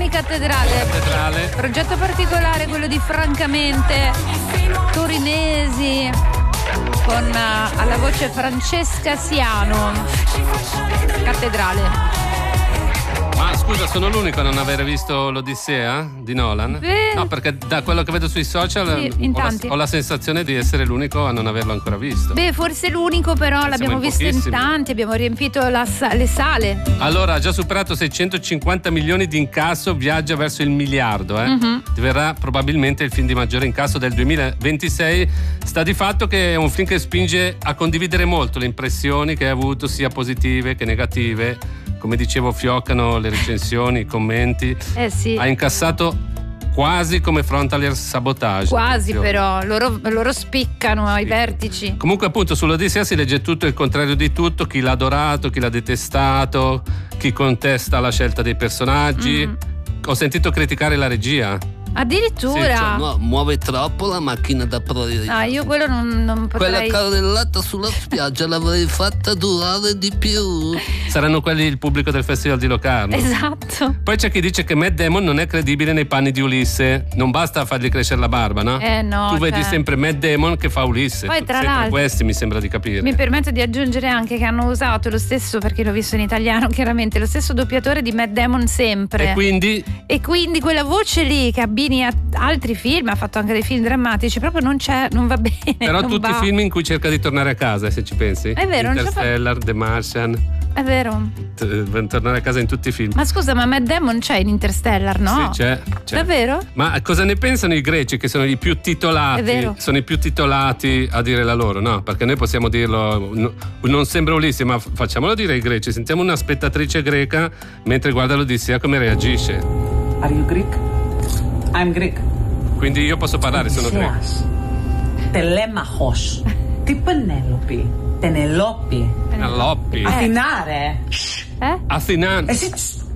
Giovanni Cattedrale. Progetto particolare, quello di Francamente, torinesi, con alla voce Francesca Siano. Cattedrale. Ma scusa, sono l'unico a non aver visto l'Odissea di Nolan? No, perché da quello che vedo sui social ho la sensazione di essere l'unico a non averlo ancora visto. Forse l'unico, però l'abbiamo visto in tanti, abbiamo riempito le sale. Allora, ha già superato 650 milioni di incasso, viaggia verso il miliardo. Diverrà probabilmente il film di maggiore incasso del 2026. Sta di fatto che è un film che spinge a condividere molto le impressioni che hai avuto, sia positive che negative. Come dicevo, fioccano le recensioni, i commenti. Sì. Ha incassato quasi come Frontalier Sabotage. Quasi, però loro spiccano ai vertici. Comunque, appunto, sull'Odissea si legge tutto e il contrario di tutto: chi l'ha adorato, chi l'ha detestato, chi contesta la scelta dei personaggi. Ho sentito criticare la regia. Addirittura? Sì, cioè, muove troppo la macchina da prole. Io quello non potrei. Quella carrellata sulla spiaggia l'avrei fatta durare di più. Saranno quelli il pubblico del Festival di Locarno. Esatto. Poi c'è chi dice che Matt Damon non è credibile nei panni di Ulisse. Non basta fargli crescere la barba, no? No. Tu vedi sempre Matt Damon che fa Ulisse. Poi tra l'altro questi mi sembra di capire. Mi permetto di aggiungere anche che hanno usato lo stesso, perché l'ho visto in italiano chiaramente, lo stesso doppiatore di Matt Damon sempre. E quindi quella voce lì che abbini a altri film, ha fatto anche dei film drammatici, proprio non va bene. Però tutti i film in cui cerca di tornare a casa, se ci pensi. È vero, Interstellar, The Martian. È vero. Tornare a casa in tutti i film. Ma scusa, ma Matt Damon c'è in Interstellar, no? Sì, c'è. Davvero? Ma cosa ne pensano i greci, che sono i più titolati? È vero. Sono i più titolati a dire la loro, no? Perché noi possiamo dirlo, non sembra Ulisse, ma facciamolo dire ai greci. Sentiamo una spettatrice greca mentre guarda l'Odissea come reagisce. Are you Greek? I'm Greek. Quindi io posso parlare, sono greco. Telemachos. Τι Πενέλοπη. Πενελόπη. Αθηνάρε. Αθηνάν. Εσύ.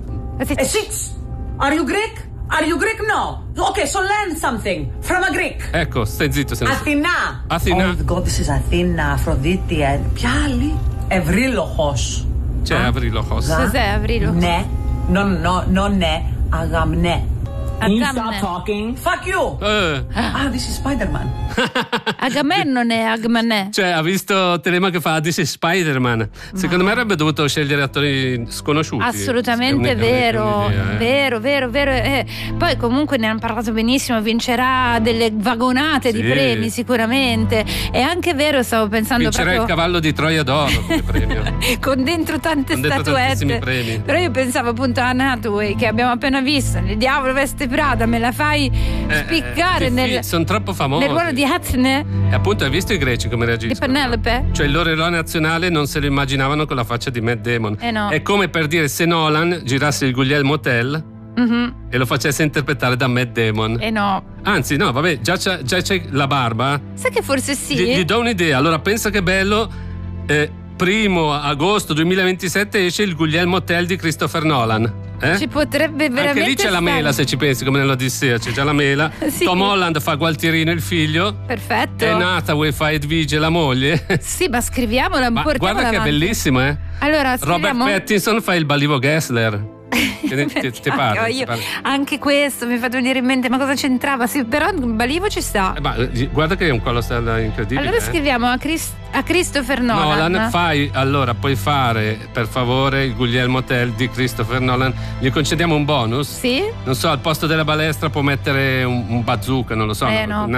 Are you Greek? Are you Greek? No. Okay, so learn something from a Greek. Ecco, stai zitto. Αθηνά. Αθηνά. Oh, the goddesses Athena, Aphrodite. Ποια άλλη? Ευρύλοχος. C'è Avrilohos. Cos'è Avrilo? Ναι. No, ναι. Αγαμνέ. You stop talking. Fuck you. This is Spider-Man. Agamennone, Agmanè. Cioè, ha visto Telema che fa This is Spider-Man. Secondo me avrebbe dovuto scegliere attori sconosciuti. Assolutamente vero. Poi comunque ne hanno parlato benissimo, vincerà delle vagonate di premi sicuramente. È anche vero, stavo pensando vincerà proprio il cavallo di Troia d'oro come premio. con dentro tante statuette. Premi. Però io pensavo appunto a Anne Hathaway, che abbiamo appena visto, Il diavolo veste Prada, me la fai spiccare sono troppo famosi nel ruolo di Hathaway. E appunto hai visto i greci come reagiscono? Di Penelope? Cioè il loro eroe nazionale non se lo immaginavano con la faccia di Matt Damon. No. È come per dire se Nolan girasse il Guglielmo Tell e lo facesse interpretare da Matt Damon. No. Anzi no, vabbè, già c'è la barba. Sai che forse sì? Gli do un'idea. Allora pensa che bello, 1 agosto 2027 esce il Guglielmo Tell di Christopher Nolan. Ci potrebbe veramente anche lì c'è la mela, se ci pensi, come nell'Odissea c'è già la mela. Sì. Tom Holland fa Gualtierino il figlio. Perfetto. E Hathaway fa Edvige la moglie. Sì, ma scriviamola, ma guarda che è bellissimo, Allora, Robert Pattinson fa il Balivo Gessler. Ti pare? Anche questo mi fa venire in mente, ma cosa c'entrava? Sì, però Balivo ci sta. Guarda che è un collo incredibile. Allora scriviamo a Christopher Nolan. Puoi fare per favore il Guglielmo Tell di Christopher Nolan. Gli concediamo un bonus? Sì. Non so, al posto della balestra può mettere un bazooka, non lo so. No,